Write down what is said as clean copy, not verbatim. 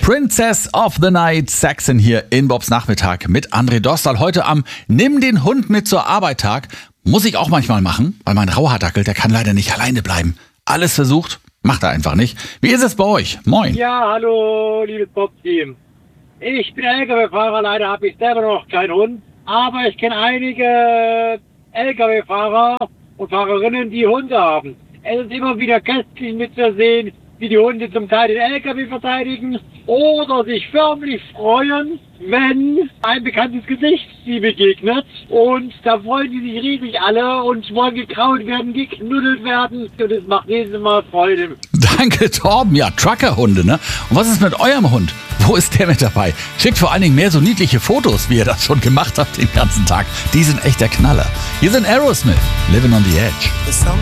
Princess of the Night, Saxon hier in Bobs Nachmittag mit André Dostal. Heute am Nimm den Hund mit zur Arbeit Tag. Muss ich auch manchmal machen, weil mein Rauhaardackel, der kann leider nicht alleine bleiben. Alles versucht, macht er einfach nicht. Wie ist es bei euch? Moin. Ja, hallo, liebes Bob-Team. Ich bin LKW-Fahrer, leider habe ich selber noch keinen Hund. Aber ich kenne einige LKW-Fahrer und Fahrerinnen, die Hunde haben. Es ist immer wieder köstlich mitzusehen, wie die Hunde zum Teil den LKW verteidigen oder sich förmlich freuen, wenn ein bekanntes Gesicht sie begegnet. Und da freuen die sich riesig alle und wollen gekrault werden, geknuddelt werden. Und es macht jedes Mal Freude. Danke, Torben. Ja, Truckerhunde, ne? Und was ist mit eurem Hund? Wo ist der mit dabei? Schickt vor allen Dingen mehr so niedliche Fotos, wie ihr das schon gemacht habt den ganzen Tag. Die sind echt der Knaller. Hier sind Aerosmith, Living on the Edge.